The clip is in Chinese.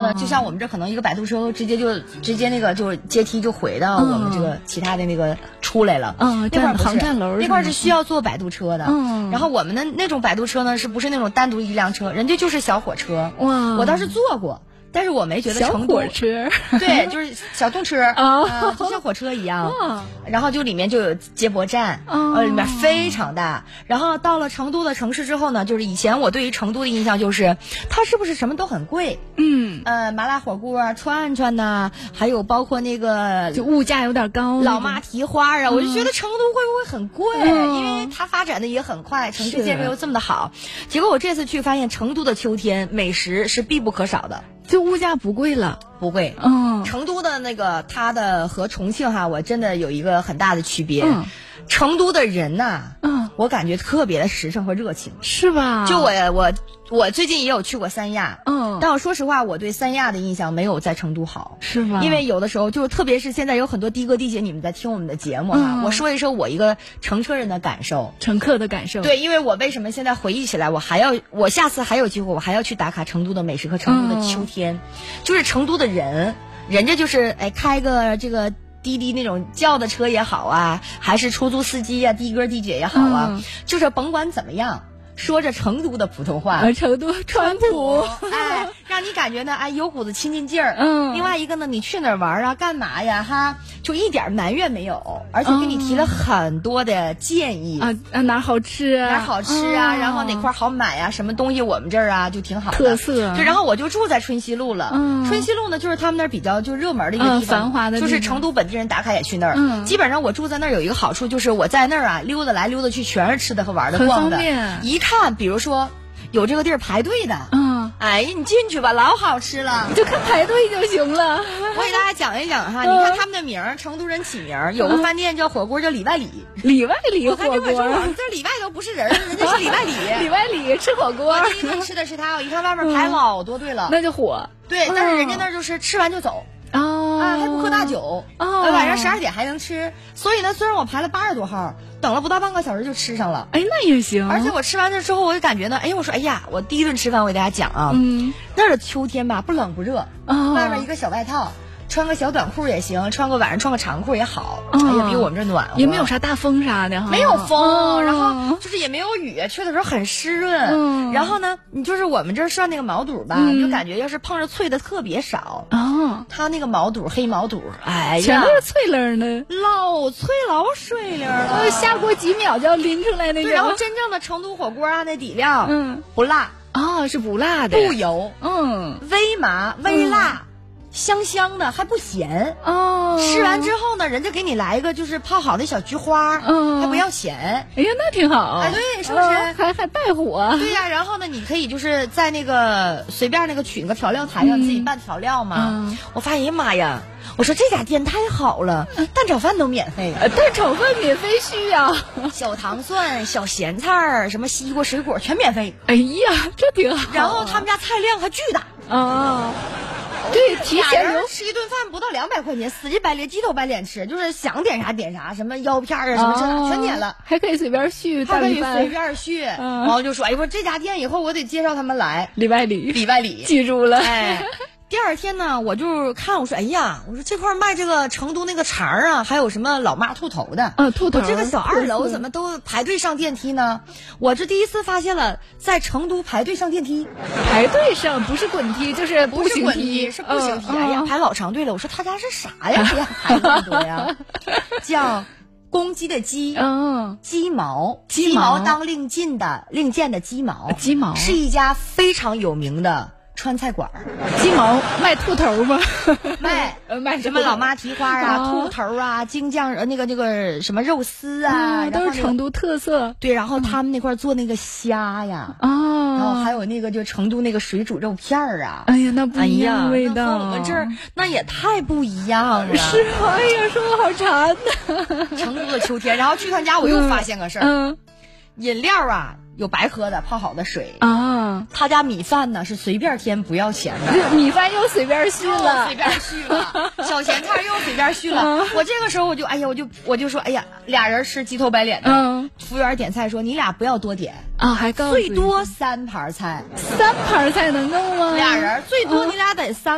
个就像我们这可能一个摆渡车直接那个就是阶梯就回到我们这个其他的那个出来了。那块航站楼那块是需要坐摆渡车的。然后我们的那种摆渡车呢，是不是那种单独一辆车？人家就是小火车。 哇， 我倒是坐过。但是我没觉得成都小火车， 对，就是小动车就像火车一样。然后就里面就有接驳站，里面非常大。然后到了成都的城市之后呢，就是以前我对于成都的印象就是它是不是什么都很贵？麻辣火锅啊、串串呐，还有包括那个就物价有点高， 老妈蹄花啊，我就觉得成都会不会很贵？因为它发展的也很快，城市建设又这么的好。结果我这次去发现，成都的秋天美食是必不可少的。 就物价不贵了， 不贵。成都的那个它的和重庆我真的有一个很大的区别。成都的人呐，我感觉特别的实诚和热情， 是吧？ 就我最近也有去过三亚，但我说实话，我对三亚的印象没有在成都好， 是吧？ 因为的时候就特别是现在有很多的哥地姐你们在听我们的节目我说一说我一个乘车人的感受， 乘客的感受。对， 因为我为什么现在回忆起来，我下次还有机会，我还要去打卡成都的美食和成都的秋天，就是成都的人家就是开个这个滴滴那种叫的车也好啊，还是出租司机的哥地姐也好啊，就是甭管怎么样，说着成都的普通话， 成都川普， 让你感觉呢，有股子亲近劲儿。另外一个呢，你去哪儿玩啊，干嘛呀，就一点埋怨没有，而且给你提了很多的建议哪好吃啊， 然后哪块好买啊，什么东西我们这儿就挺好的特色。 然后我就住在春熙路了。春熙路呢，就是他们那儿比较就热门的一个地方， 繁华的地方， 就是成都本地人打卡也去那儿。基本上我住在那儿有一个好处，就是我在那儿溜达来溜达去，全是吃的和玩的逛的。一看，比如说有这个地儿排队的，你进去吧，老好吃了， 你就看排队就行了。 我给大家讲一讲你看他们的名儿，成都人起名儿，有个饭店叫火锅叫里外里， 火锅，我看这里外都不是人，人家是里外里， 里外里吃火锅。 我第一天吃的是它，我一看外面排老多队了， 那就火。 对，但是人家那就是吃完就走。还不喝大酒，晚上12点还能吃，所以呢，虽然我排了80多号，等了不到半个小时就吃上了。 那也行。 而且我吃完这之后，我就感觉呢，我说我第一顿吃饭，我给大家讲那儿的秋天吧，不冷不热，外面一个小外套，穿个小短裤也行，晚上穿个长裤也好，比我们这暖和。 也没有啥大风啥的没有风，然后就是也没有雨，去的时候很湿润。然后呢，你就是我们这儿涮那个毛肚吧，你就感觉要是碰着脆的特别少。它那个毛肚黑毛肚， 全都是脆棱的， 老脆老水灵了， 下锅几秒就要拎出来那种。 对，然后真正的成都火锅那底料，不辣是不辣的， 不油，微麻微辣。香香的还不咸吃完之后呢，人家给你来一个就是泡好的小菊花，还不要钱。 那挺好。 对，是不是？ 还带火。 对呀，然后呢，你可以就是在那个随便那个取个调料台上自己拌调料嘛。我发现妈呀，我说这家店太好了，蛋炒饭都免费， 蛋炒饭免费续啊， 小糖蒜、小咸菜什么西瓜、水果全免费。 这挺好。 然后他们家菜量还巨大对，提前留吃一顿饭不到200块钱，死乞白赖鸡头白脸吃，就是想点啥点啥，什么腰片什么这全点了， 还可以随便续， 还可以随便续。然后就说我这家店以后我得介绍他们来， 里外里，记住了。 第二天呢，我就看我说我说这块卖这个成都那个肠还有什么老妈兔头的兔头， 我这个小2楼怎么都排队上电梯呢？我这第一次发现了在成都排队上电梯， 排队上不是滚梯就是步行梯， 是步行梯。排老长队了。我说他家是啥呀？这样排那么多呀？叫公鸡的鸡，鸡毛当令箭的鸡毛是一家非常有名的川菜馆。 鸡毛卖兔头吗？ 卖什么老妈蹄花兔头京酱那个什么肉丝都是成都特色。 对，然后他们那块做那个虾呀，然后还有那个就成都那个水煮肉片那不一样味道， 我们这儿那也太不一样了。 是说我好馋呢。 成都的秋天，然后去他家我又发现个事儿，饮料有白喝的泡好的水他家米饭呢是随便添不要钱的， 米饭又随便续了， 小咸菜又随便续了。我这个时候我就说俩人吃鸡头白脸的，服务员点菜说你俩不要多点还告诉最多3盘菜 ，3盘菜能够吗？ 俩人最多你俩得3